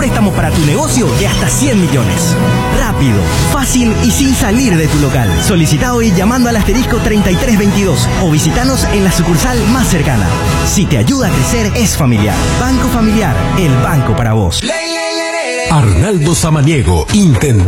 préstamo para tu negocio de hasta 100 millones. Rápido, fácil y sin salir de tu local. Solicita hoy llamando al asterisco 3322 o visítanos en la sucursal más cercana. Si te ayuda a crecer, es familiar. Banco Familiar, el banco para vos. Arnaldo Samaniego, intendente.